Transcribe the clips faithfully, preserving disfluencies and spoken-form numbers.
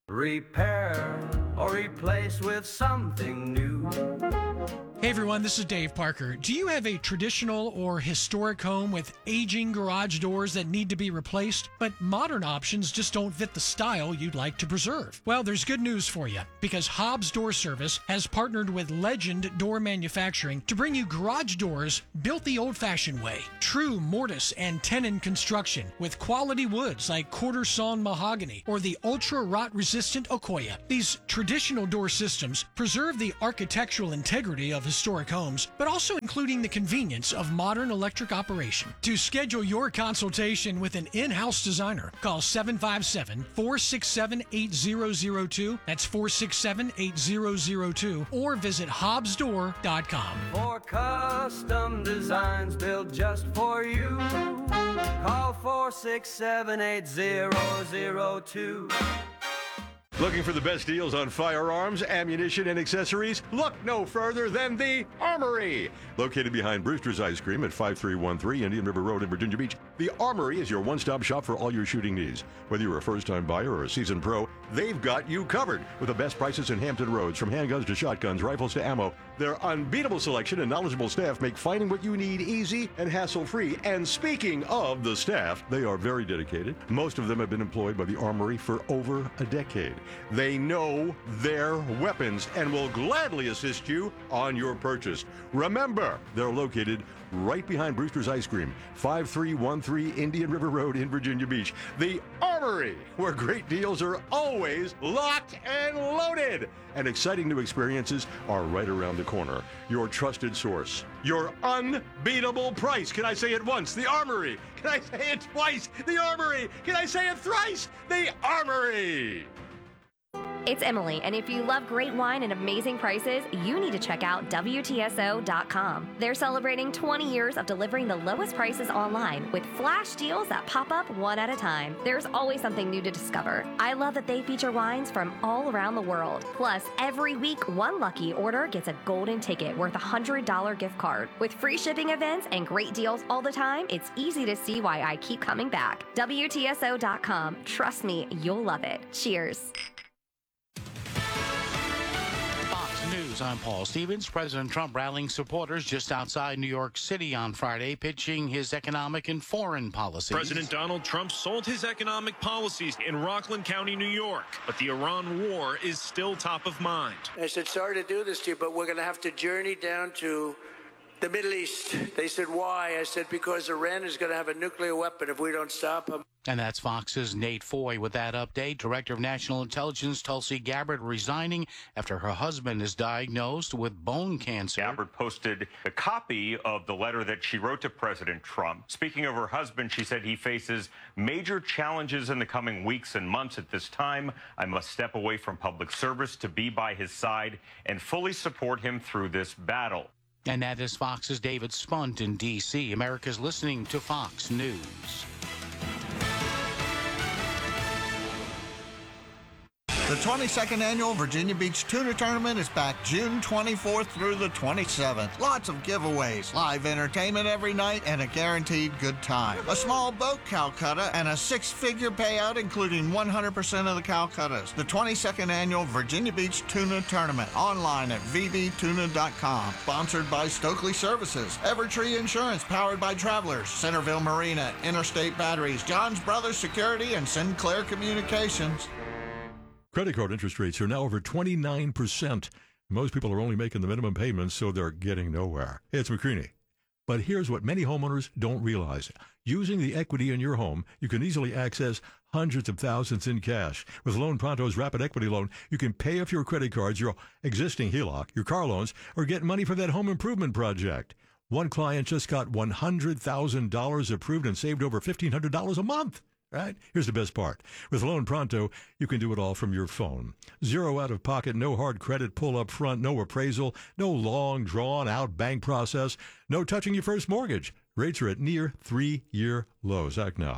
Repair or replace with something new. Hey everyone, this is Dave Parker. Do you have a traditional or historic home with aging garage doors that need to be replaced, but modern options just don't fit the style you'd like to preserve? Well, there's good news for you, because Hobbs Door Service has partnered with Legend Door Manufacturing to bring you garage doors built the old-fashioned way. True mortise and tenon construction with quality woods like quarter sawn mahogany or the ultra rot-resistant Okoya. These traditional door systems preserve the architectural integrity of historic homes, but also including the convenience of modern electric operation. To schedule your consultation with an in-house designer, call seven five seven, four six seven, eight zero zero two. That's four six seven, eight zero zero two. Or visit hobbs door dot com. For custom designs built just for you, call four six seven, eight zero zero two. Looking for the best deals on firearms, ammunition, and accessories? Look no further than the Armory. Located behind Brewster's Ice Cream at five three one three Indian River Road in Virginia Beach, the Armory is your one-stop shop for all your shooting needs. Whether you're a first-time buyer or a seasoned pro, they've got you covered with the best prices in Hampton Roads. From handguns to shotguns, rifles to ammo, their unbeatable selection and knowledgeable staff make finding what you need easy and hassle-free. And speaking of the staff, they are very dedicated. Most of them have been employed by the Armory for over a decade. They know their weapons and will gladly assist you on your purchase. Remember, they're located right behind Brewster's Ice Cream, five three one three Indian River Road in Virginia Beach. The Armory, where great deals are always locked and loaded. And exciting new experiences are right around the corner. Your trusted source. Your unbeatable price. Can I say it once? The Armory. Can I say it twice? The Armory. Can I say it thrice? The Armory. It's Emily, and if you love great wine and amazing prices, you need to check out W T S O dot com. They're celebrating twenty years of delivering the lowest prices online with flash deals that pop up one at a time. There's always something new to discover. I love that they feature wines from all around the world. Plus, every week, one lucky order gets a golden ticket worth a one hundred dollars gift card. With free shipping events and great deals all the time, it's easy to see why I keep coming back. W T S O dot com. Trust me, you'll love it. Cheers. News. I'm Paul Stevens. President Trump rallying supporters just outside New York City on Friday, pitching his economic and foreign policies. President Donald Trump sold his economic policies in Rockland County, New York, but the Iran war is still top of mind. I said, sorry to do this to you, but we're going to have to journey down to the Middle East. They said, why? I said, because Iran is going to have a nuclear weapon if we don't stop them. And that's Fox's Nate Foy with that update. Director of National Intelligence Tulsi Gabbard resigning after her husband is diagnosed with bone cancer. Gabbard posted a copy of the letter that she wrote to President Trump. Speaking of her husband, she said he faces major challenges in the coming weeks and months. At this time, I must step away from public service to be by his side and fully support him through this battle. And that is Fox's David Spunt in D C America's listening to Fox News. The twenty-second Annual Virginia Beach Tuna Tournament is back June twenty-fourth through the twenty-seventh. Lots of giveaways, live entertainment every night, and a guaranteed good time. A small boat Calcutta and a six-figure payout, including one hundred percent of the Calcuttas. The twenty-second Annual Virginia Beach Tuna Tournament, online at v b tuna dot com. Sponsored by Stokely Services, Evertree Insurance, powered by Travelers, Centerville Marina, Interstate Batteries, John's Brothers Security, and Sinclair Communications. Credit card interest rates are now over twenty-nine percent. Most people are only making the minimum payments, so they're getting nowhere. Hey, it's McCreaney. But here's what many homeowners don't realize. Using the equity in your home, you can easily access hundreds of thousands in cash. With Loan Pronto's Rapid Equity Loan, you can pay off your credit cards, your existing H E L O C, your car loans, or get money for that home improvement project. One client just got one hundred thousand dollars approved and saved over fifteen hundred dollars a month. Right? Here's the best part. With Loan Pronto, you can do it all from your phone. Zero out of pocket, no hard credit pull up front, no appraisal, no long drawn out bank process, no touching your first mortgage. Rates are at near three-year lows. Act now.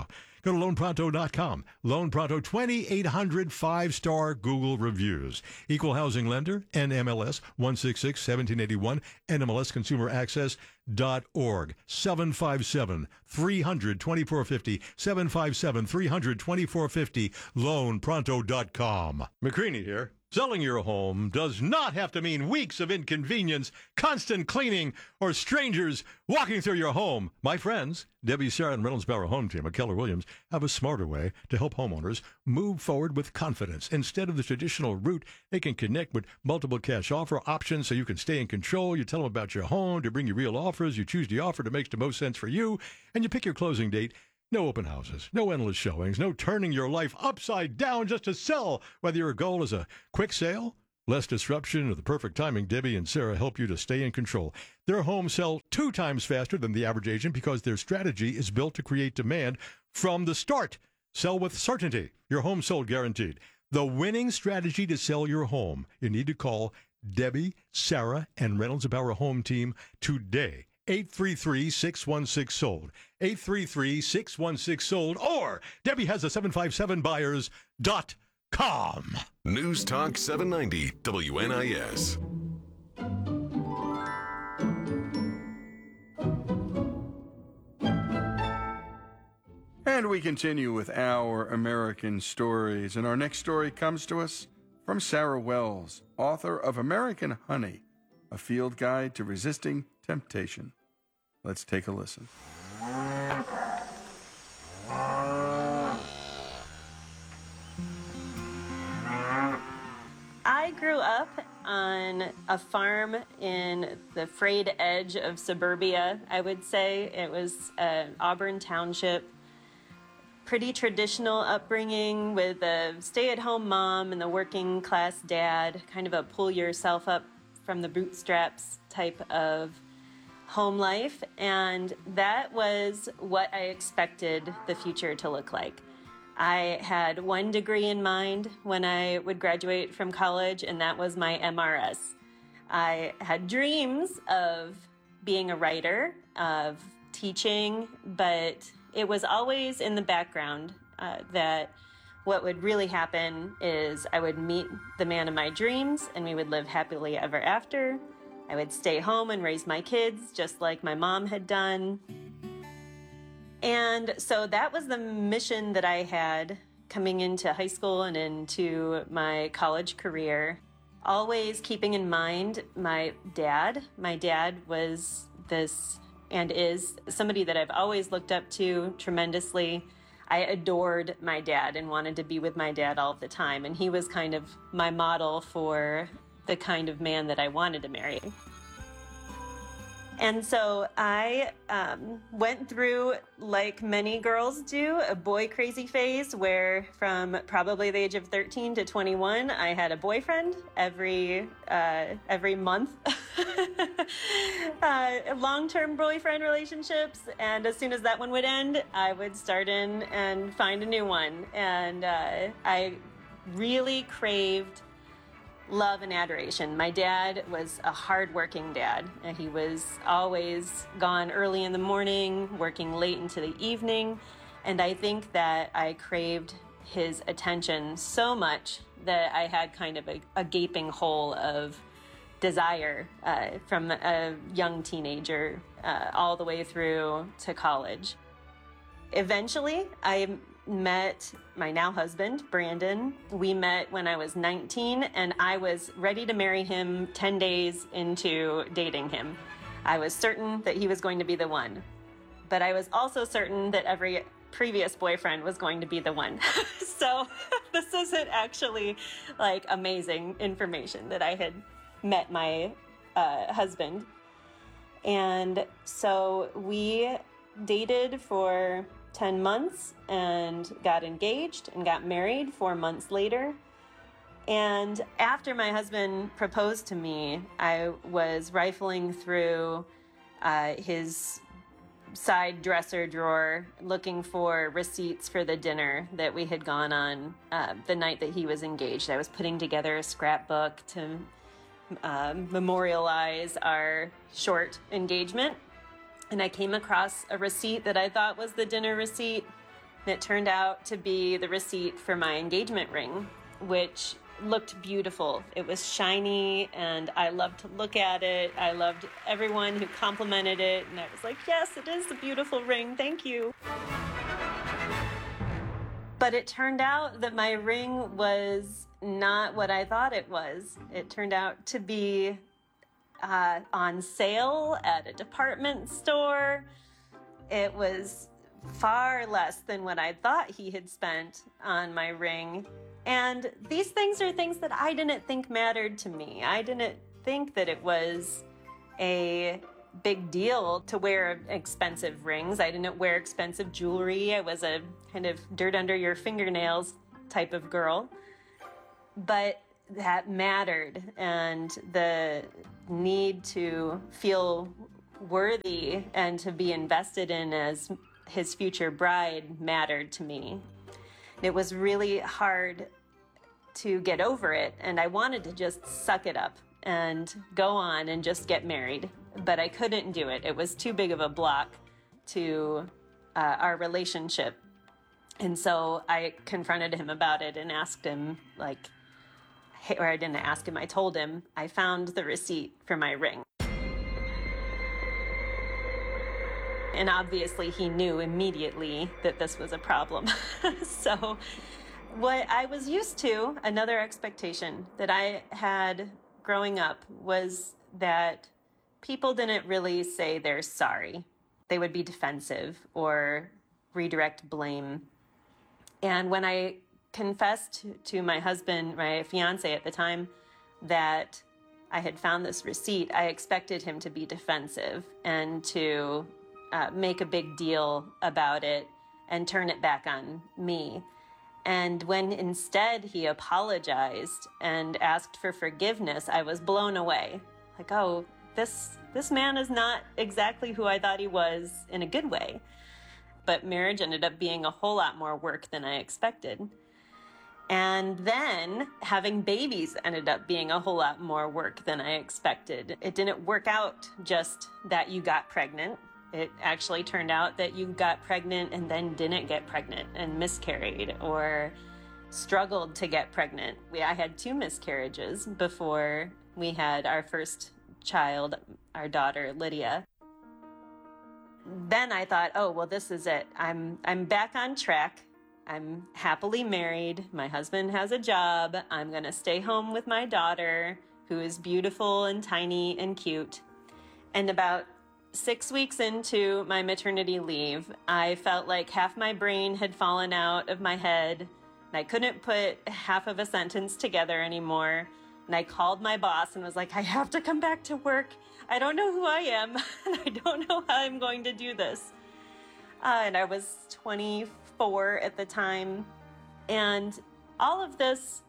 Go to loan pronto dot com. Loan Pronto, twenty-eight hundred five-star Google reviews. Equal housing lender, N M L S one six six one seven eight one, N M L S consumer access dot org. seven five seven, three hundred, twenty-four fifty, seven five seven, three hundred, twenty-four fifty, loan pronto dot com. McCreany here. Selling your home does not have to mean weeks of inconvenience, constant cleaning, or strangers walking through your home. My friends, Debbie, Sarah, and Reynolds Bauer Home Team at Keller Williams have a smarter way to help homeowners move forward with confidence. Instead of the traditional route, they can connect with multiple cash offer options so you can stay in control. You tell them about your home, to bring you real offers. You choose the offer that makes the most sense for you, and you pick your closing date. No open houses, no endless showings, no turning your life upside down just to sell. Whether your goal is a quick sale, less disruption, or the perfect timing, Debbie and Sarah help you to stay in control. Their homes sell two times faster than the average agent because their strategy is built to create demand from the start. Sell with certainty. Your home sold guaranteed. The winning strategy to sell your home. You need to call Debbie, Sarah, and Reynolds Bauer Home Team today. eight three three, six one six, sold. eight three three, six one six, sold. Or Debbie has a seven five seven buyers dot com. News Talk seven ninety W N I S. And we continue with our American stories. And our next story comes to us from Sarah Wells, author of American Honey, a field guide to resisting temptation. Let's take a listen. I grew up on a farm in the frayed edge of suburbia, I would say. It was uh, Auburn Township. Pretty traditional upbringing with a stay-at-home mom and the working-class dad, kind of a pull-yourself-up from the bootstraps type of home life, and that was what I expected the future to look like. I had one degree in mind when I would graduate from college, and that was my M R S. I had dreams of being a writer, of teaching, but it was always in the background uh, that what would really happen is I would meet the man of my dreams and we would live happily ever after. I would stay home and raise my kids just like my mom had done. And so that was the mission that I had coming into high school and into my college career. Always keeping in mind my dad. My dad was this and is somebody that I've always looked up to tremendously. I adored my dad and wanted to be with my dad all the time. And he was kind of my model for the kind of man that I wanted to marry. And so I um, went through, like many girls do, a boy crazy phase where from probably the age of thirteen to twenty-one, I had a boyfriend every uh, every month. uh, long-term boyfriend relationships. And as soon as that one would end, I would start in and find a new one. And uh, I really craved love and adoration. My dad was a hardworking dad. He was always gone early in the morning, working late into the evening. And I think that I craved his attention so much that I had kind of a, a gaping hole of desire uh, from a young teenager uh, all the way through to college. Eventually, I met my now husband, Brandon. We met when I was nineteen, and I was ready to marry him ten days into dating him. I was certain that he was going to be the one. But I was also certain that every previous boyfriend was going to be the one. So this isn't actually like amazing information that I had met my uh, husband. And so we dated for ten months and got engaged and got married four months later. And after my husband proposed to me, I was rifling through uh, his side dresser drawer looking for receipts for the dinner that we had gone on uh, the night that he was engaged. I was putting together a scrapbook to uh, memorialize our short engagement. And I came across a receipt that I thought was the dinner receipt It turned out to be the receipt for my engagement ring, which looked beautiful. It was shiny, and I loved to look at it. I loved everyone who complimented it, and I was like, yes, it is a beautiful ring. Thank you. But it turned out that my ring was not what I thought it was. It turned out to be uh, on sale at a department store. It was far less than what I thought he had spent on my ring. And these things are things that I didn't think mattered to me. I didn't think that it was a big deal to wear expensive rings. I didn't wear expensive jewelry. I was a kind of dirt under your fingernails type of girl. But that mattered, and the need to feel worthy and to be invested in as his future bride mattered to me. It was really hard to get over it, and I wanted to just suck it up and go on and just get married, but I couldn't do it. It was too big of a block to uh, our relationship. And so I confronted him about it and asked him, like, hey, or I didn't ask him, I told him, I found the receipt for my ring. And obviously he knew immediately that this was a problem. So what I was used to, another expectation that I had growing up, was that people didn't really say they're sorry. They would be defensive or redirect blame. And when I confessed to my husband, my fiance at the time, that I had found this receipt, I expected him to be defensive and to uh, make a big deal about it and turn it back on me. And when instead he apologized and asked for forgiveness, I was blown away. Like, oh, this this man is not exactly who I thought he was in a good way. But marriage ended up being a whole lot more work than I expected. And then having babies ended up being a whole lot more work than I expected. It didn't work out just that you got pregnant. It actually turned out that you got pregnant and then didn't get pregnant and miscarried or struggled to get pregnant. We, I had two miscarriages before we had our first child, our daughter, Lydia. Then I thought, oh, well, this is it. I'm I'm back on track. I'm happily married. My husband has a job. I'm going to stay home with my daughter, who is beautiful and tiny and cute. And about six weeks into my maternity leave, I felt like half my brain had fallen out of my head, and I couldn't put half of a sentence together anymore. And I called my boss and was like, I have to come back to work. I don't know who I am, and I don't know how I'm going to do this. Uh, and I was twenty-four at the time. And all of this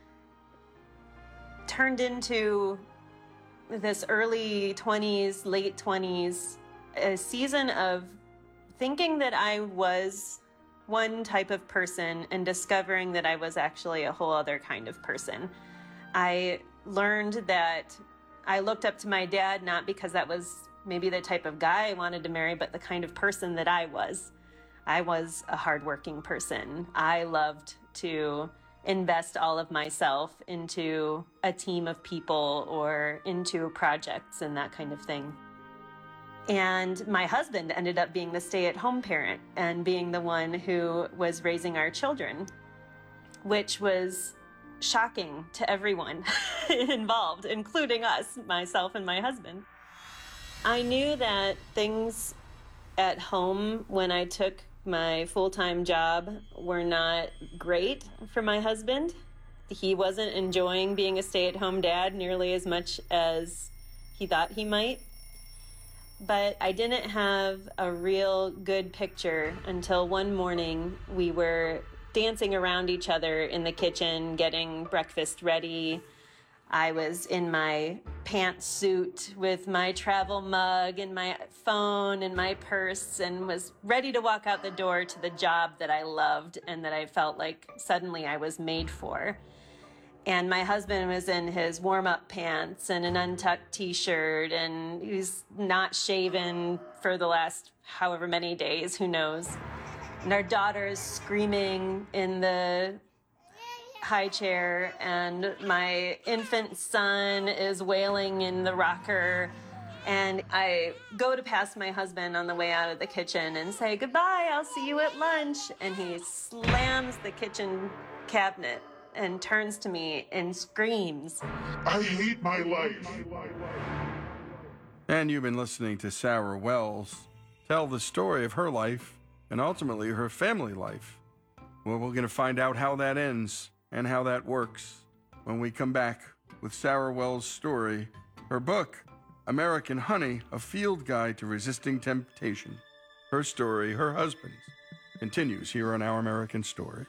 turned into this early twenties, late twenties, a season of thinking that I was one type of person and discovering that I was actually a whole other kind of person. I learned that I looked up to my dad not because that was maybe the type of guy I wanted to marry, but the kind of person that I was. I was a hardworking person. I loved to invest all of myself into a team of people or into projects and that kind of thing. And my husband ended up being the stay-at-home parent and being the one who was raising our children, which was shocking to everyone involved, including us, myself and my husband. I knew that things at home when I took my full-time job were not great for my husband. He wasn't enjoying being a stay-at-home dad nearly as much as he thought he might. But I didn't have a real good picture until one morning we were dancing around each other in the kitchen, getting breakfast ready. I was in my pantsuit with my travel mug and my phone and my purse and was ready to walk out the door to the job that I loved and that I felt like suddenly I was made for. And my husband was in his warm-up pants and an untucked t-shirt, and he was not shaven for the last however many days, who knows. and our daughter is screaming in the high chair, and my infant son is wailing in the rocker. And I go to pass my husband on the way out of the kitchen and say, goodbye, I'll see you at lunch. And he slams the kitchen cabinet and turns to me and screams, I hate my life. And you've been listening to Sarah Wells tell the story of her life and ultimately her family life. Well, we're going to find out how that ends and how that works when we come back with Sarah Wells' story, her book, American Honey, A Field Guide to Resisting Temptation. Her story, her husband's, continues here on Our American Stories.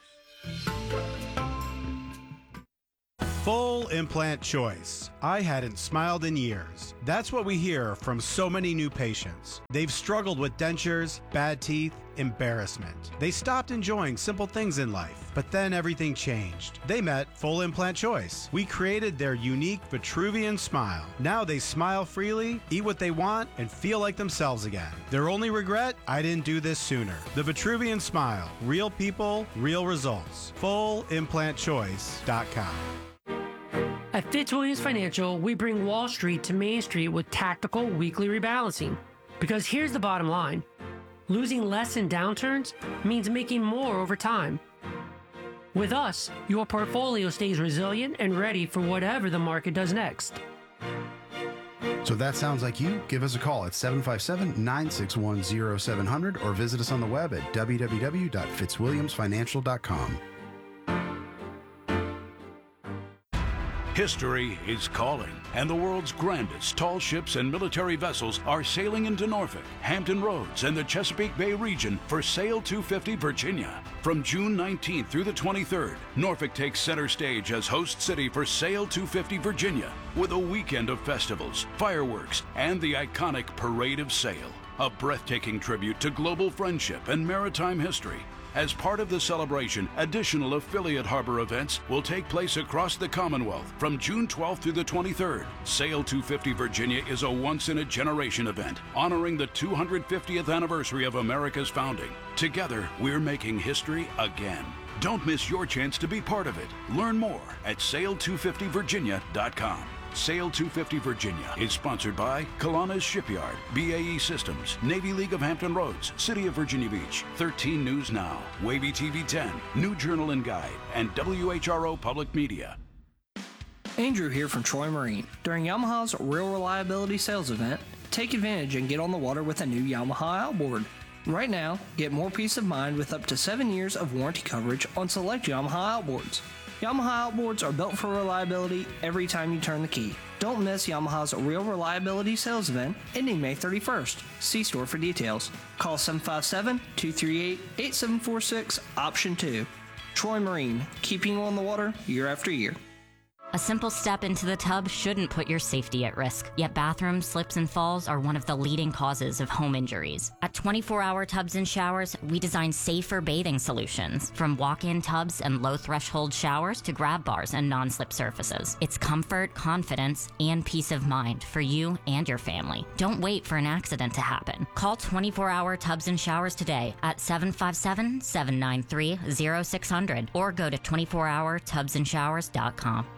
Full implant choice. I hadn't smiled in years. That's what we hear from so many new patients. They've struggled with dentures, bad teeth, embarrassment. They stopped enjoying simple things in life, but then everything changed. They met Full Implant Choice. We created their unique Vitruvian smile. Now they smile freely, eat what they want, and feel like themselves again. Their only regret? I didn't do this sooner. The Vitruvian smile. Real people, real results. full implant choice dot com. At Fitzwilliams Financial, we bring Wall Street to Main Street with tactical weekly rebalancing. Because here's the bottom line. Losing less in downturns means making more over time. With us, your portfolio stays resilient and ready for whatever the market does next. So if that sounds like you, give us a call at seven five seven, nine six one, zero seven zero zero or visit us on the web at w w w dot fitzwilliams financial dot com. History is calling, and the world's grandest tall ships and military vessels are sailing into Norfolk, Hampton Roads, and the Chesapeake Bay region for Sail two fifty Virginia. From June nineteenth through the twenty-third, Norfolk takes center stage as host city for Sail two fifty Virginia, with a weekend of festivals, fireworks, and the iconic Parade of Sail, a breathtaking tribute to global friendship and maritime history. As part of the celebration, additional affiliate harbor events will take place across the Commonwealth from June twelfth through the twenty-third. Sail two fifty Virginia is a once-in-a-generation event honoring the two hundred fiftieth anniversary of America's founding. Together, we're making history again. Don't miss your chance to be part of it. Learn more at sail two fifty virginia dot com. Sail two fifty Virginia is sponsored by Kalana's Shipyard, B A E Systems, Navy League of Hampton Roads, City of Virginia Beach, thirteen News Now, Wavy T V ten, New Journal and Guide, and W H R O Public Media. Andrew here from Troy Marine. During Yamaha's Real Reliability Sales Event, take advantage and get on the water with a new Yamaha outboard. Right now, get more peace of mind with up to seven years of warranty coverage on select Yamaha outboards. Yamaha outboards are built for reliability every time you turn the key. Don't miss Yamaha's Real Reliability Sales Event ending May thirty-first. See store for details. Call seven five seven, two three eight, eight seven four six, option two. Troy Marine, keeping you on the water year after year. A simple step into the tub shouldn't put your safety at risk, yet bathroom slips and falls are one of the leading causes of home injuries. At twenty-four hour Tubs and Showers, we design safer bathing solutions, from walk-in tubs and low-threshold showers to grab bars and non-slip surfaces. It's comfort, confidence, and peace of mind for you and your family. Don't wait for an accident to happen. Call twenty-four hour Tubs and Showers today at seven five seven, seven nine three, zero six zero zero or go to twenty-four hour tubs and showers dot com.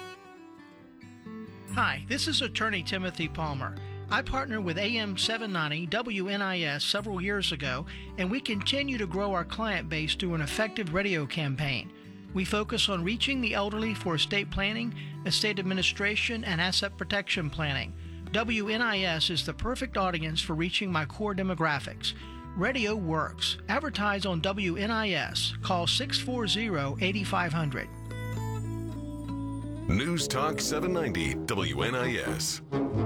Hi, this is attorney Timothy Palmer. I partnered with A M seven ninety W N I S several years ago, and we continue to grow our client base through an effective radio campaign. We focus on reaching the elderly for estate planning, estate administration, and asset protection planning. W N I S is the perfect audience for reaching my core demographics. Radio works. Advertise on W N I S. Call six four zero, eight five zero zero. News Talk seven ninety W N I S.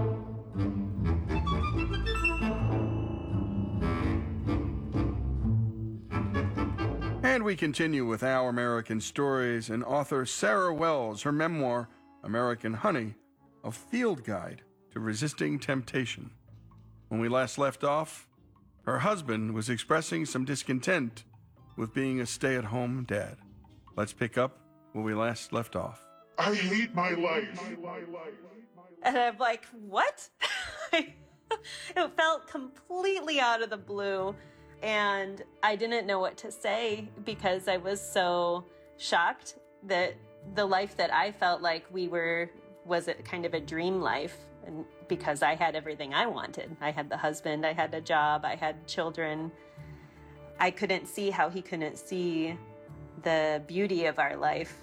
And we continue with Our American Stories and author Sarah Wells, her memoir, American Honey, a field guide to resisting temptation. When we last left off, her husband was expressing some discontent with being a stay-at-home dad. Let's pick up where we last left off. I hate my life. And I'm like, what? It felt completely out of the blue. And I didn't know what to say because I was so shocked that the life that I felt like we were was it kind of a dream life, and because I had everything I wanted. I had the husband, I had a job, I had children. I couldn't see how he couldn't see the beauty of our life.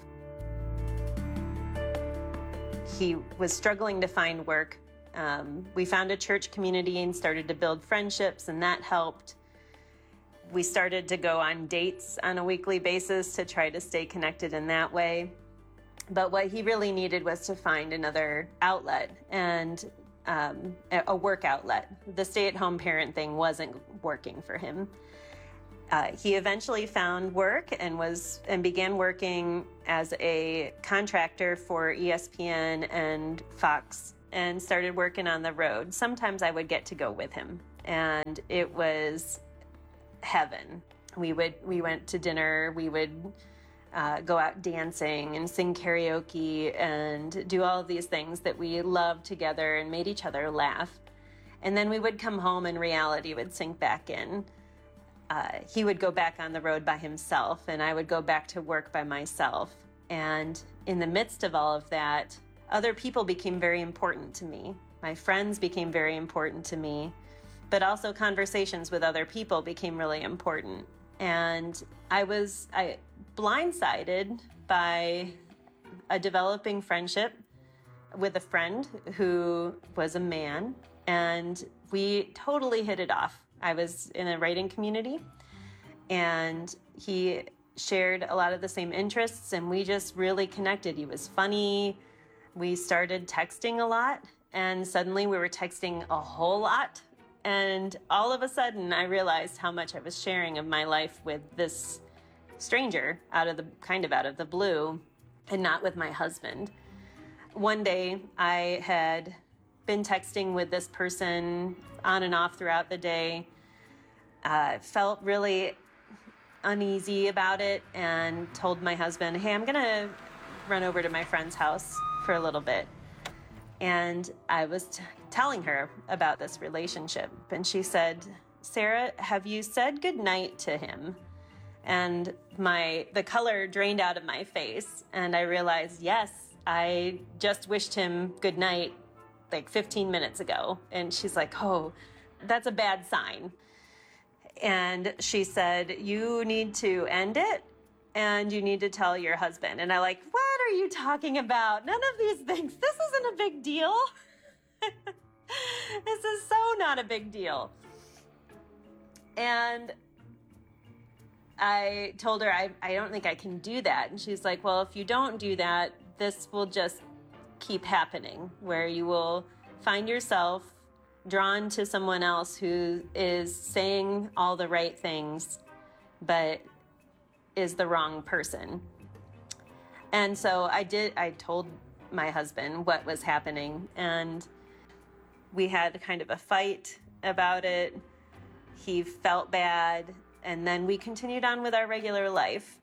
He was struggling to find work. Um, we found a church community and started to build friendships, and that helped. We started to go on dates on a weekly basis to try to stay connected in that way. But what he really needed was to find another outlet and um, a work outlet. The stay-at-home parent thing wasn't working for him. Uh, he eventually found work and was and began working as a contractor for E S P N and Fox, and started working on the road. Sometimes I would get to go with him, and it was heaven. We would we went to dinner. We would uh, go out dancing and sing karaoke and do all of these things that we loved together and made each other laugh. And then we would come home and reality would sink back in. Uh, he would go back on the road by himself, and I would go back to work by myself. And in the midst of all of that, other people became very important to me. My friends became very important to me, but also conversations with other people became really important. And I was I blindsided by a developing friendship with a friend who was a man, and we totally hit it off. I was in a writing community, and he shared a lot of the same interests, and we just really connected. He was funny. We started texting a lot, and suddenly we were texting a whole lot. And all of a sudden, I realized how much I was sharing of my life with this stranger out of the kind of out of the blue, and not with my husband. One day, I had been texting with this person on and off throughout the day. Uh, felt really uneasy about it, and told my husband, hey, I'm gonna run over to my friend's house for a little bit. And I was t- telling her about this relationship, and she said, Sarah, have you said goodnight to him? And my the color drained out of my face, and I realized, yes, I just wished him goodnight like fifteen minutes ago. And she's like, oh, that's a bad sign. And she said, you need to end it, and you need to tell your husband. And I like, what are you talking about? None of these things. This isn't a big deal. This is so not a big deal. And I told her, I, I don't think I can do that. And she's like, well, if you don't do that, this will just keep happening, where you will find yourself drawn to someone else who is saying all the right things, but is the wrong person. And so I did, I told my husband what was happening, and we had kind of a fight about it. He felt bad, and then we continued on with our regular life.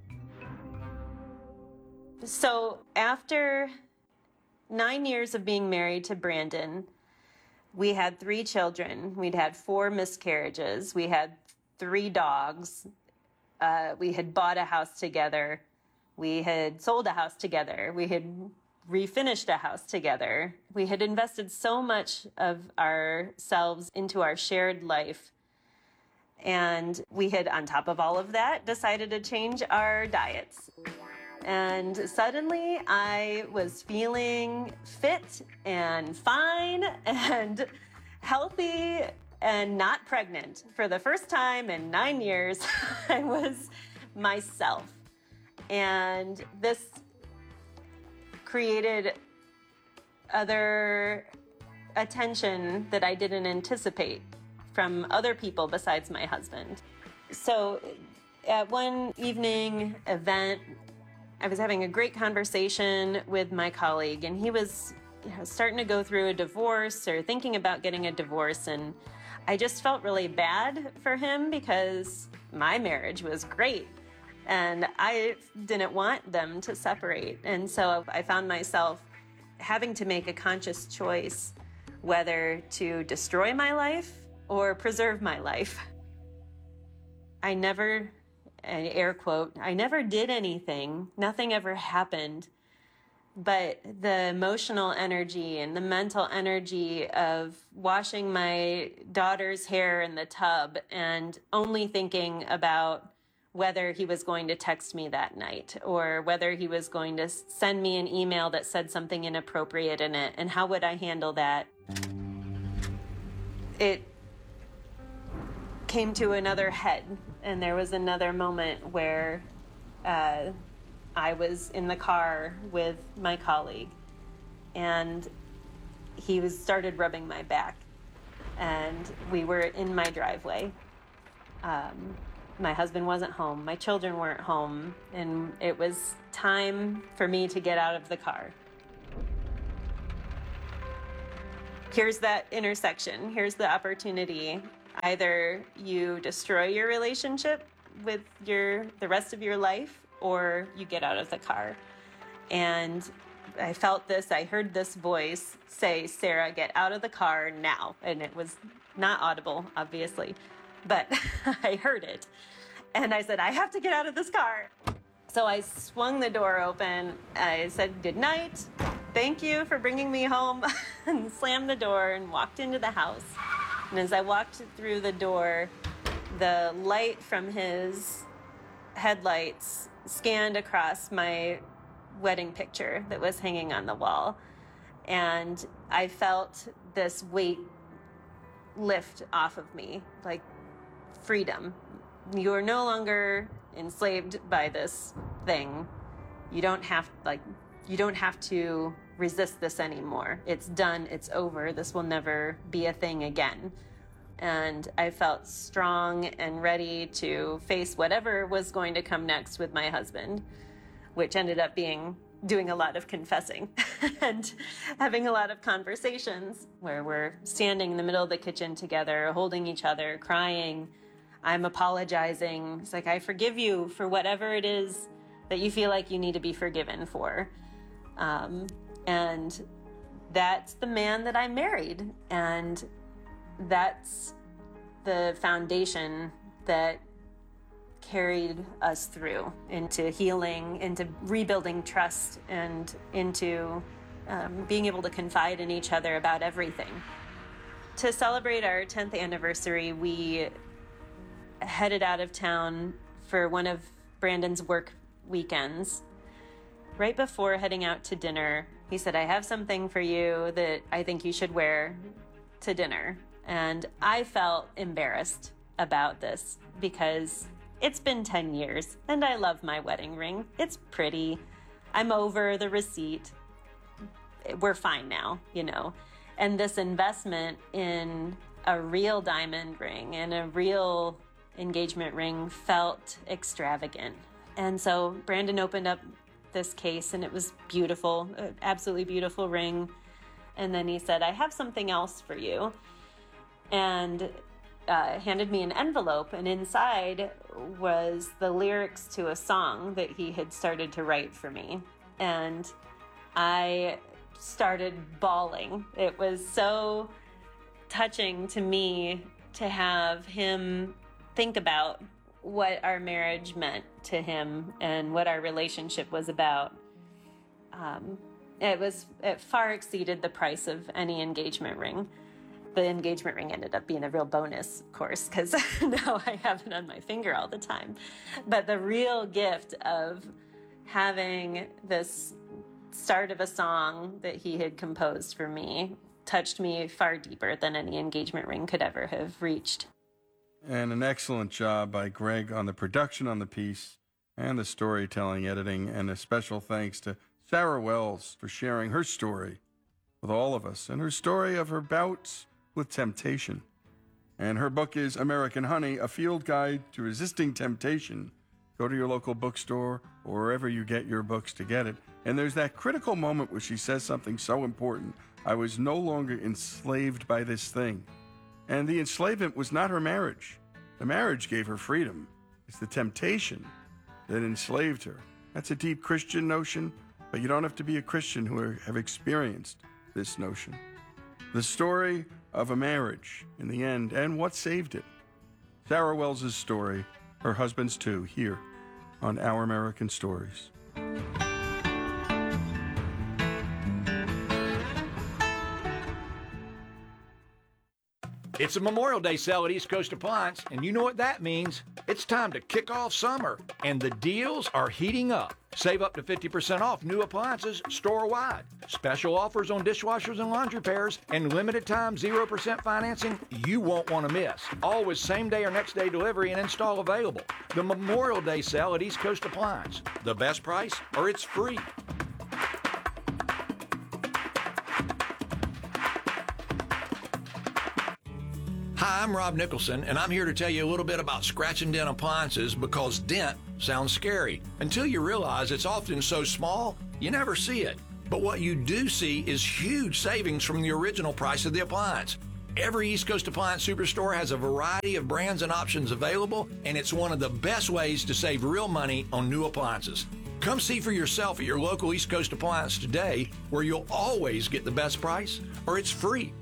So after nine years of being married to Brandon, we had three children. We'd had four miscarriages. We had three dogs. Uh, we had bought a house together. We had sold a house together. We had refinished a house together. We had invested so much of ourselves into our shared life. And we had, on top of all of that, decided to change our diets. And suddenly I was feeling fit and fine and healthy and not pregnant. For the first time in nine years, I was myself. And this created other attention that I didn't anticipate from other people besides my husband. So at one evening event, I was having a great conversation with my colleague, and he was, you know, starting to go through a divorce or thinking about getting a divorce. And I just felt really bad for him because my marriage was great and I didn't want them to separate. And so I found myself having to make a conscious choice whether to destroy my life or preserve my life. I never, air quote, I never did anything. Nothing ever happened. But the emotional energy and the mental energy of washing my daughter's hair in the tub and only thinking about whether he was going to text me that night or whether he was going to send me an email that said something inappropriate in it, and how would I handle that? It came to another head, and there was another moment where uh, I was in the car with my colleague, and he was started rubbing my back, and we were in my driveway. Um, my husband wasn't home, my children weren't home, and it was time for me to get out of the car. Here's that intersection. Here's the opportunity. Either you destroy your relationship with your the rest of your life, or you get out of the car. And I felt this, I heard this voice say, Sarah, get out of the car now. And it was not audible, obviously, but I heard it. And I said, I have to get out of this car. So I swung the door open. I said, good night. Thank you for bringing me home, and slammed the door and walked into the house. And as I walked through the door, the light from his headlights scanned across my wedding picture that was hanging on the wall. And I felt this weight lift off of me, like freedom. You are no longer enslaved by this thing. You don't have, like, you don't have to resist this anymore. It's done. It's over. This will never be a thing again. And I felt strong and ready to face whatever was going to come next with my husband, which ended up being doing a lot of confessing and having a lot of conversations where we're standing in the middle of the kitchen together, holding each other, crying. I'm apologizing. It's like, I forgive you for whatever it is that you feel like you need to be forgiven for. Um, and that's the man that I married. And that's the foundation that carried us through into healing, into rebuilding trust, and into um, being able to confide in each other about everything. To celebrate our tenth anniversary, we headed out of town for one of Brandon's work weekends. Right before heading out to dinner, he said, I have something for you that I think you should wear to dinner. And I felt embarrassed about this because it's been ten years and I love my wedding ring. It's pretty. I'm over the receipt. We're fine now, you know. And this investment in a real diamond ring and a real engagement ring felt extravagant. And so Brandon opened up this case and it was beautiful, an absolutely beautiful ring. And then he said, I have something else for you. And uh, handed me an envelope, and inside was the lyrics to a song that he had started to write for me. And I started bawling. It was so touching to me to have him think about what our marriage meant to him and what our relationship was about. Um, it was, it far exceeded the price of any engagement ring. The engagement ring ended up being a real bonus, of course, because now I have it on my finger all the time. But the real gift of having this start of a song that he had composed for me touched me far deeper than any engagement ring could ever have reached. And an excellent job by Greg on the production on the piece and the storytelling, editing, and a special thanks to Sarah Wells for sharing her story with all of us and her story of her bouts with temptation. And her book is American Honey, A Field Guide to Resisting Temptation. Go to your local bookstore or wherever you get your books to get it. And there's that critical moment where she says something so important. I was no longer enslaved by this thing. And the enslavement was not her marriage. The marriage gave her freedom. It's the temptation that enslaved her. That's a deep Christian notion, but you don't have to be a Christian who are, have experienced this notion. The story of a marriage in the end and what saved it. Sarah Wells' story her husband's too, here on Our American Stories. It's a Memorial Day sale at East Coast Appliance, and you know what that means. It's time to kick off summer, and the deals are heating up. Save up to fifty percent off new appliances store-wide. Special offers on dishwashers and laundry pairs, and limited time zero percent financing you won't want to miss. Always same-day or next-day delivery and install available. The Memorial Day sale at East Coast Appliance. The best price, or it's free. Hi, I'm Rob Nicholson, and I'm here to tell you a little bit about scratch and dent appliances because dent sounds scary until you realize it's often so small you never see it. But what you do see is huge savings from the original price of the appliance. Every East Coast Appliance Superstore has a variety of brands and options available, and it's one of the best ways to save real money on new appliances. Come see for yourself at your local East Coast Appliance today, where you'll always get the best price, or it's free.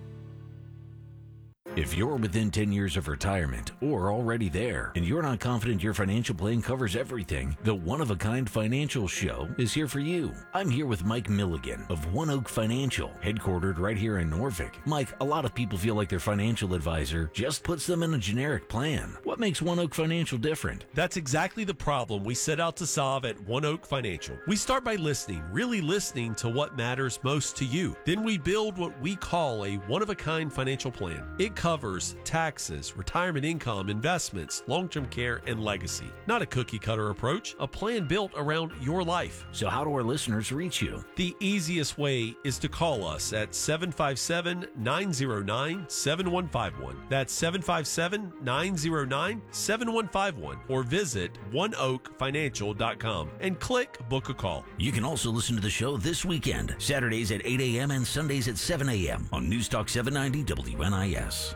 If you're within ten years of retirement or already there and you're not confident your financial plan covers everything, the One of a Kind Financial Show is here for you. I'm here with Mike Milligan of One Oak Financial, headquartered right here in Norfolk. Mike, a lot of people feel like their financial advisor just puts them in a generic plan. What makes One Oak Financial different? That's exactly the problem we set out to solve at One Oak Financial. We start by listening, really listening to what matters most to you. Then we build what we call a one-of-a-kind financial plan. It covers taxes, retirement income, investments, long-term care, and legacy. Not a cookie-cutter approach, a plan built around your life. So how do our listeners reach you? The easiest way is to call us at seven five seven, nine zero nine, seven one five one. That's seven five seven, nine zero nine, seven one five one. Or visit one oak financial dot com and click Book a Call. You can also listen to the show this weekend, Saturdays at eight a.m. and Sundays at seven a.m. on News Talk seven ninety W N I S.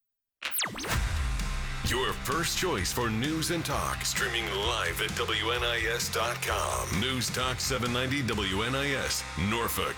Your first choice for news and talk, streaming live at W N I S dot com. News Talk seven ninety W N I S, Norfolk.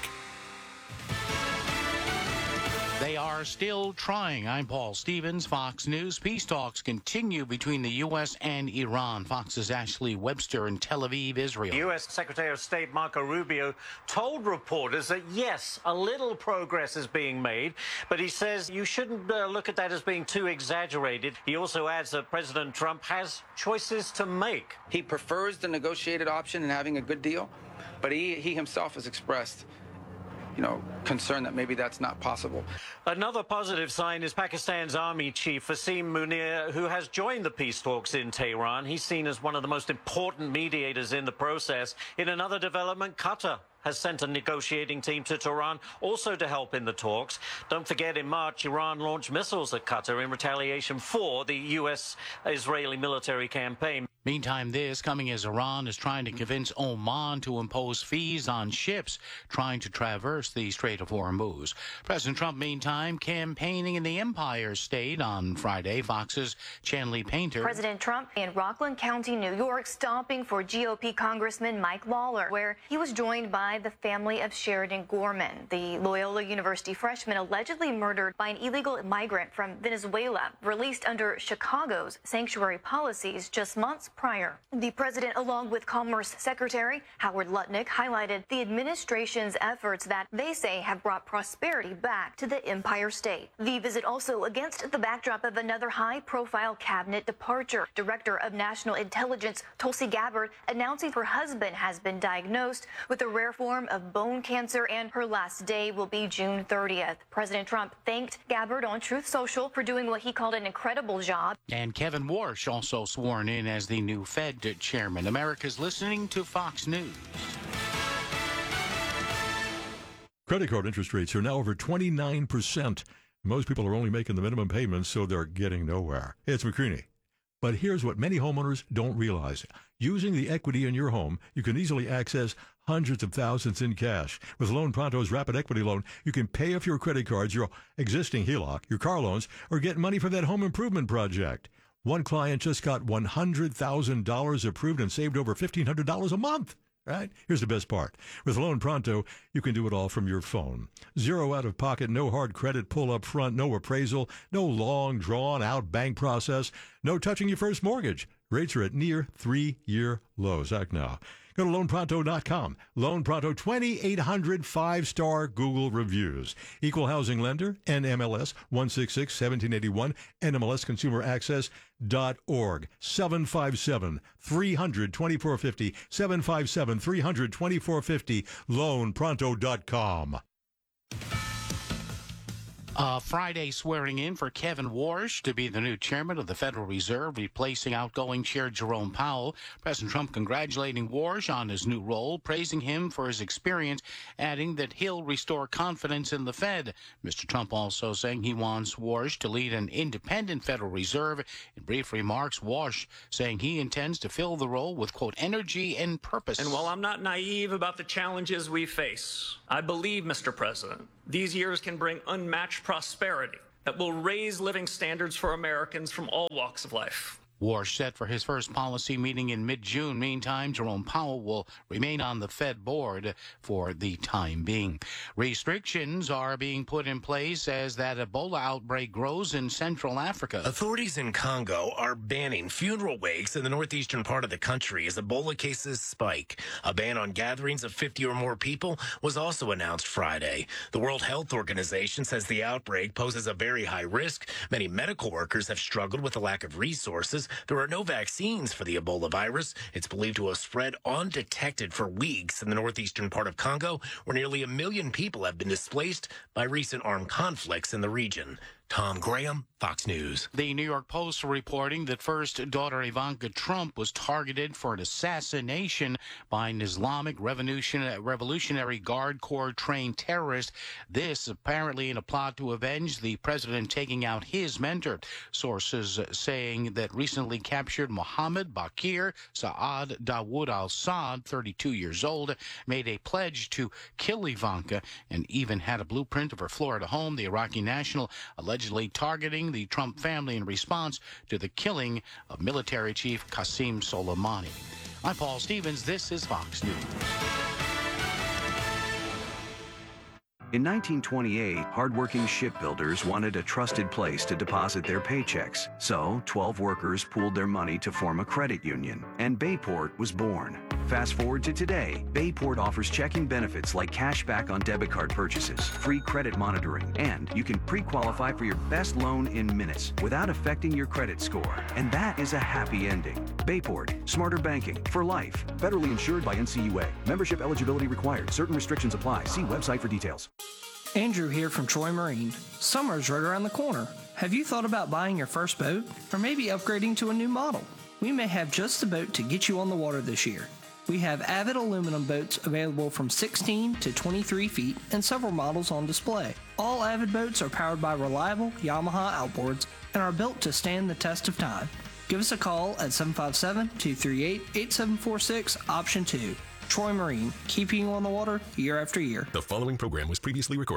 They are still trying. I'm Paul Stevens, Fox News. Peace talks continue between the U S and Iran. Fox's Ashley Webster in Tel Aviv, Israel. U S Secretary of State Marco Rubio told reporters that, yes, a little progress is being made, but he says you shouldn't uh, look at that as being too exaggerated. He also adds that President Trump has choices to make. He prefers the negotiated option and having a good deal, but he, he himself has expressed you know, concern that maybe that's not possible. Another positive sign is Pakistan's army chief, Wasim Munir, who has joined the peace talks in Tehran. He's seen as one of the most important mediators in the process. In another development, Qatar has sent a negotiating team to Tehran also to help in the talks. Don't forget, in March, Iran launched missiles at Qatar in retaliation for the U S-Israeli military campaign. Meantime, this coming as Iran is trying to convince Oman to impose fees on ships trying to traverse the Strait of Hormuz. President Trump, meantime, campaigning in the Empire State on Friday. Fox's Chanley Painter. President Trump in Rockland County, New York, stopping for G O P Congressman Mike Lawler, where he was joined by the family of Sheridan Gorman, the Loyola University freshman allegedly murdered by an illegal migrant from Venezuela, released under Chicago's sanctuary policies just months prior. The president, along with Commerce Secretary Howard Lutnick, highlighted the administration's efforts that they say have brought prosperity back to the Empire State. The visit also against the backdrop of another high-profile cabinet departure. Director of National Intelligence Tulsi Gabbard announcing her husband has been diagnosed with a rare form of bone cancer and her last day will be June thirtieth. President Trump thanked Gabbard on Truth Social for doing what he called an incredible job. And Kevin Warsh also sworn in as the new Fed chairman. America's listening to Fox News. Credit card interest rates are now over twenty-nine percent. Most people are only making the minimum payments, so they're getting nowhere. Hey, it's McCreaney. But here's what many homeowners don't realize. Using the equity in your home, you can easily access hundreds of thousands in cash. With Loan Pronto's Rapid Equity Loan, you can pay off your credit cards, your existing H E L O C, your car loans, or get money for that home improvement project. One client just got one hundred thousand dollars approved and saved over fifteen hundred dollars a month. Right? Here's the best part. With Loan Pronto, you can do it all from your phone. Zero out of pocket, no hard credit pull up front, no appraisal, no long drawn out bank process, no touching your first mortgage. Rates are at near three-year lows. Act now. Go to loan pronto dot com. Loan Pronto, twenty-eight hundred five-star Google reviews. Equal housing lender, N M L S one six six one seven eight one, N M L S consumer access dot org. seven five seven, three hundred, twenty-four fifty, seven five seven, three hundred, twenty-four fifty, loan pronto dot com. Uh, Friday swearing in for Kevin Warsh to be the new chairman of the Federal Reserve, replacing outgoing Chair Jerome Powell. President Trump congratulating Warsh on his new role, praising him for his experience, adding that he'll restore confidence in the Fed. Mister Trump also saying he wants Warsh to lead an independent Federal Reserve. In brief remarks, Warsh saying he intends to fill the role with, quote, energy and purpose. And while I'm not naive about the challenges we face, I believe, Mister President, these years can bring unmatched prosperity that will raise living standards for Americans from all walks of life. Warsh set for his first policy meeting in mid-June. Meantime, Jerome Powell will remain on the Fed board for the time being. Restrictions are being put in place as that Ebola outbreak grows in Central Africa. Authorities in Congo are banning funeral wakes in the northeastern part of the country as Ebola cases spike. A ban on gatherings of fifty or more people was also announced Friday. The World Health Organization says the outbreak poses a very high risk. Many medical workers have struggled with a lack of resources. There are no vaccines for the Ebola virus. It's believed to have spread undetected for weeks in the northeastern part of Congo, where nearly a million people have been displaced by recent armed conflicts in the region. Tom Graham, Fox News. The New York Post reporting that first daughter Ivanka Trump was targeted for an assassination by an Islamic Revolution, Revolutionary Guard Corps trained terrorist. This apparently in a plot to avenge the president taking out his mentor. Sources saying that recently captured Mohammed Bakir Saad Dawood al-Saad, thirty-two years old, made a pledge to kill Ivanka and even had a blueprint of her Florida home. The Iraqi national allegedly allegedly targeting the Trump family in response to the killing of military chief Qasem Soleimani. I'm Paul Stevens. This is Fox News. In nineteen twenty-eight, hardworking shipbuilders wanted a trusted place to deposit their paychecks. So, twelve workers pooled their money to form a credit union, and Bayport was born. Fast forward to today, Bayport offers checking benefits like cash back on debit card purchases, free credit monitoring, and you can pre-qualify for your best loan in minutes without affecting your credit score. And that is a happy ending. Bayport, smarter banking for life. Federally insured by N C U A. Membership eligibility required. Certain restrictions apply. See website for details. Andrew here from Troy Marine. Summer's right around the corner. Have you thought about buying your first boat? Or maybe upgrading to a new model? We may have just the boat to get you on the water this year. We have Avid aluminum boats available from sixteen to twenty-three feet and several models on display. All Avid boats are powered by reliable Yamaha outboards and are built to stand the test of time. Give us a call at seven five seven, two three eight, eight seven four six, option two. Troy Marine, keeping you on the water year after year. The following program was previously recorded.